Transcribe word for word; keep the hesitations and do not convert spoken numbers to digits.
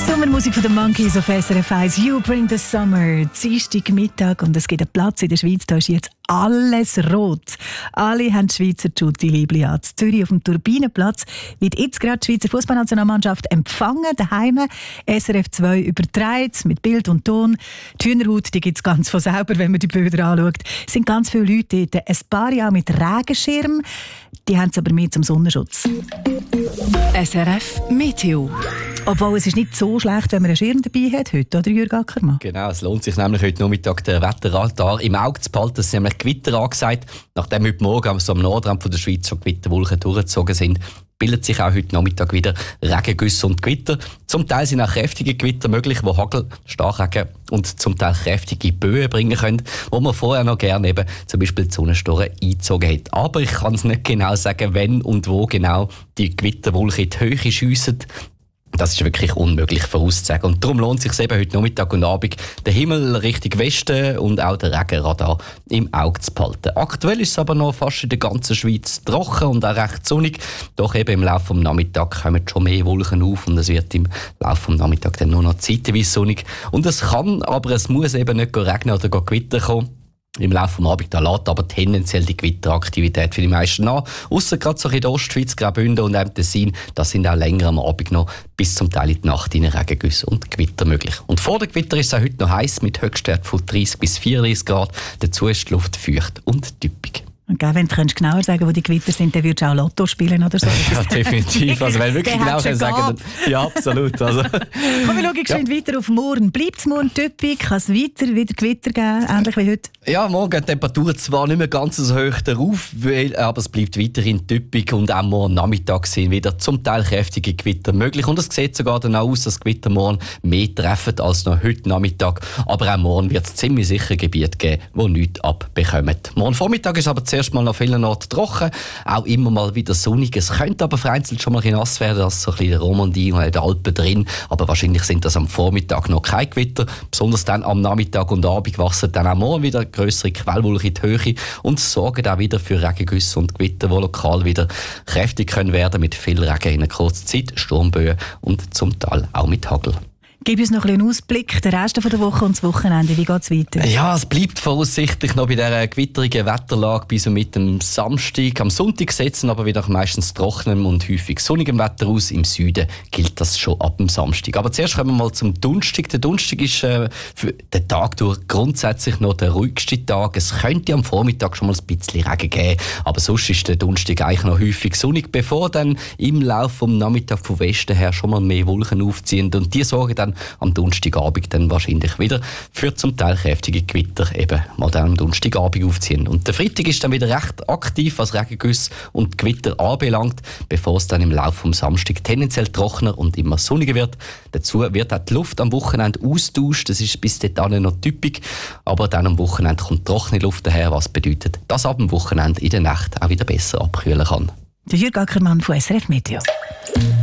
Sommermusik von den Monkeys auf S R F eins. You bring the summer. Dienstag Mittag und es gibt einen Platz in der Schweiz. Da ist jetzt alles rot. Alle haben die Schweizer Tutti-Liebli an. In Zürich auf dem Turbinenplatz wird jetzt gerade die Schweizer Fußballnationalmannschaft empfangen. Daheim S R F zwei überträgt mit Bild und Ton. Die Hühnerhaut gibt es ganz von selber, wenn man die Bilder anschaut. Es sind ganz viele Leute dort. Ein paar ja mit Regenschirm. Die haben es aber mehr zum Sonnenschutz. S R F Meteo. Obwohl es ist nicht so schlecht, wenn man einen Schirm dabei hat heute, oder Jürg Ackermann? Genau, es lohnt sich nämlich heute Nachmittag den Wetterradar im Auge zu behalten. Es sind nämlich Gewitter angesagt. Nachdem heute Morgen so am Nordrand von der Schweiz schon Gewitterwolken durchgezogen sind, bildet sich auch heute Nachmittag wieder Regengüsse und Gewitter. Zum Teil sind auch kräftige Gewitter möglich, die Hagel, Starkregen und zum Teil kräftige Böen bringen können, wo man vorher noch gerne eben zum Beispiel die Sonnenstoren eingezogen hat. Aber ich kann es nicht genau sagen, wenn und wo genau die Gewitterwolken in die Höhe schiessen. Das ist wirklich unmöglich vorauszusagen. Und darum lohnt es sich eben heute Nachmittag und Abend, den Himmel Richtung Westen und auch den Regenradar im Auge zu behalten. Aktuell ist es aber noch fast in der ganzen Schweiz trocken und auch recht sonnig. Doch eben im Laufe des Nachmittags kommen schon mehr Wolken auf und es wird im Laufe des Nachmittags dann nur noch zeitweise sonnig. Und es kann, aber es muss eben nicht regnen oder Gewitter kommen. Im Laufe des Abends lässt aber tendenziell die Gewitteraktivität für die meisten an. Ausser gerade so in der Ostschweiz, Graubünden und im Tessin, das sind auch länger am Abend noch bis zum Teil in die Nacht in Regengüsse und Gewitter möglich. Und vor dem Gewitter ist es auch heute noch heiß mit Höchstwert von dreißig bis vierunddreißig Grad. Dazu ist die Luft feucht und typisch. Okay, wenn du genauer sagen kannst, wo die Gewitter sind, dann würdest du auch Lotto spielen oder so. Ja, definitiv. Also, wenn wirklich genau können sagen, dann, ja, absolut. Also. Komm, wir schauen geschwind ja. weiter auf morgen. Bleibt es morgen typisch? Kann es weiter wieder Gewitter geben, ähnlich wie heute? Ja, morgen geht die Temperatur zwar nicht mehr ganz so hoch darauf, aber es bleibt weiterhin typisch und auch morgen Nachmittag sind wieder zum Teil kräftige Gewitter möglich. Und es sieht sogar dann auch aus, dass Gewitter morgen mehr treffen als noch heute Nachmittag. Aber auch morgen wird es ziemlich sicher Gebiete geben, die nichts abbekommen. Morgen Vormittag ist aber zuerst mal noch vielen Orten trocken, auch immer mal wieder sonnig. Es könnte aber vereinzelt schon mal ein nass werden, das ist so ein bisschen in der Romandie und in den Alpen drin. Aber wahrscheinlich sind das am Vormittag noch keine Gewitter. Besonders dann am Nachmittag und Abend wachsen dann auch morgen wieder grössere Quellwolken in die Höhe und sorgen auch wieder für Regengüsse und Gewitter, die lokal wieder kräftig können werden mit viel Regen in einer kurzen Zeit, Sturmböen und zum Teil auch mit Hagel. Gib uns noch einen Ausblick, den Rest der Woche und das Wochenende. Wie geht es weiter? Ja, es bleibt voraussichtlich noch bei dieser gewitterigen Wetterlage bis und mit dem Samstag. Am Sonntag setzen aber wieder meistens trockenem und häufig sonnigem Wetter aus. Im Süden gilt das schon ab dem Samstag. Aber zuerst kommen wir mal zum Donnerstag. Der Donnerstag ist äh, für den Tag durch grundsätzlich noch der ruhigste Tag. Es könnte am Vormittag schon mal ein bisschen Regen geben, aber sonst ist der Donnerstag eigentlich noch häufig sonnig, bevor dann im Laufe des Nachmittags vom Westen her schon mal mehr Wolken aufziehen. Und die sorgen dann am Donnerstagabend dann wahrscheinlich wieder für zum Teil kräftige Gewitter eben mal dann am Donnerstagabend aufziehen. Und der Freitag ist dann wieder recht aktiv, was Regengüsse und Gewitter anbelangt, bevor es dann im Laufe vom Samstag tendenziell trockener und immer sonniger wird. Dazu wird auch die Luft am Wochenende austauscht. Das ist bis dahin noch typisch, aber dann am Wochenende kommt trockene Luft daher, was bedeutet, dass ab dem Wochenende in der Nacht auch wieder besser abkühlen kann. Der Jürg Ackermann von S R F Meteo.